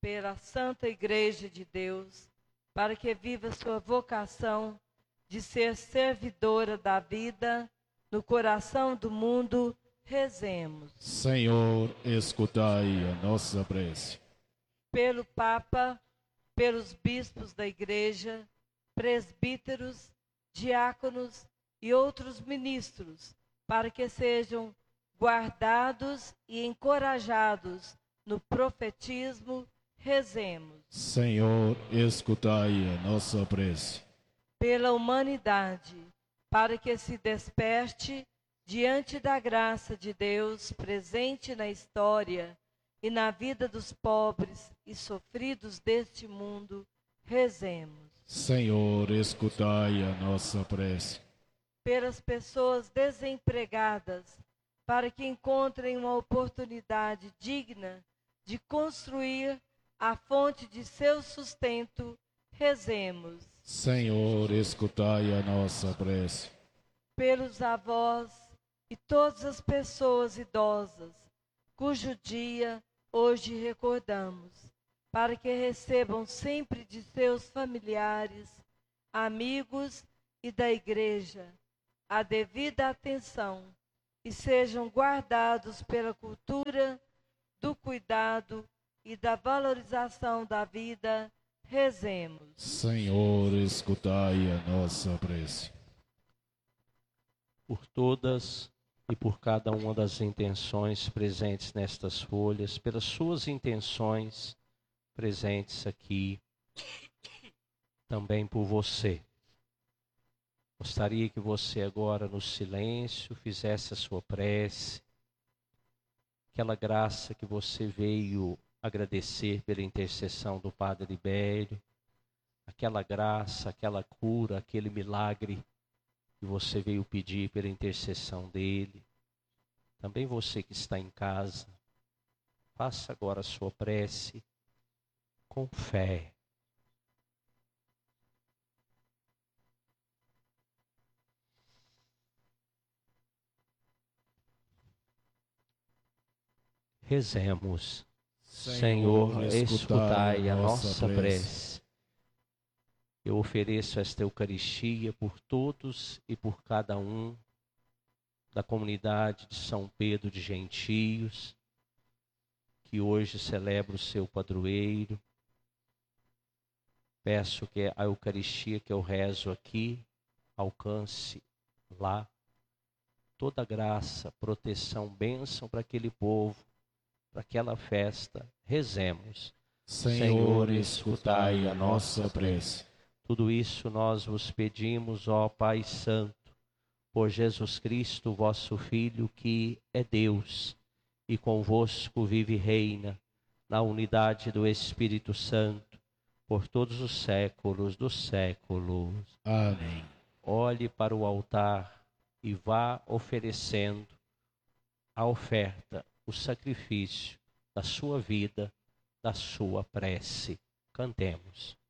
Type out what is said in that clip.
pela Santa Igreja de Deus, para que viva sua vocação de ser servidora da vida no coração do mundo, rezemos. Senhor, escutai a nossa prece. Pelo Papa, pelos bispos da Igreja, presbíteros, diáconos e outros ministros, para que sejam guardados e encorajados no profetismo, rezemos. Senhor, escutai a nossa prece. Pela humanidade, para que se desperte diante da graça de Deus presente na história e na vida dos pobres e sofridos deste mundo, rezemos. Senhor, escutai a nossa prece. Pelas pessoas desempregadas, para que encontrem uma oportunidade digna de construir a fonte de seu sustento, rezemos. Senhor, escutai a nossa prece. Pelos avós e todas as pessoas idosas, cujo dia hoje recordamos, para que recebam sempre de seus familiares, amigos e da Igreja a devida atenção e sejam guardados pela cultura do cuidado e da valorização da vida, rezemos. Senhor, escutai a nossa prece. Por todas e por cada uma das intenções presentes nestas folhas, pelas suas intenções presentes aqui, também por você. Gostaria que você agora, no silêncio, fizesse a sua prece, aquela graça que você veio agradecer pela intercessão do Padre Libério, aquela graça, aquela cura, aquele milagre que você veio pedir pela intercessão dele. Também você que está em casa, faça agora a sua prece com fé. Rezemos. Senhor, escutai a nossa prece. Eu ofereço esta Eucaristia por todos e por cada um da comunidade de São Pedro de Gentios, que hoje celebra o seu padroeiro. Peço que a Eucaristia que eu rezo aqui alcance lá toda graça, proteção, bênção para aquele povo, para aquela festa. Rezemos. Senhor, escutai a nossa prece. Tudo isso nós vos pedimos, ó Pai Santo, por Jesus Cristo, vosso Filho, que é Deus, e convosco vive e reina, na unidade do Espírito Santo, por todos os séculos dos séculos. Amém. Olhe para o altar e vá oferecendo a oferta, o sacrifício da sua vida, da sua prece. Cantemos.